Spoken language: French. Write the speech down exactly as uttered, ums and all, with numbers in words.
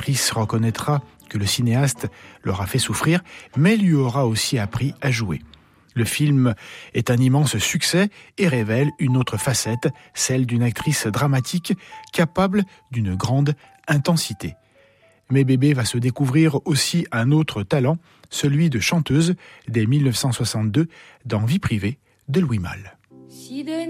l'actrice reconnaîtra que le cinéaste l'aura fait souffrir, mais lui aura aussi appris à jouer. Le film est un immense succès et révèle une autre facette, celle d'une actrice dramatique capable d'une grande intensité. Mais Bébé va se découvrir aussi un autre talent, celui de chanteuse dès dix-neuf cent soixante-deux dans Vie privée de Louis Malle. Si de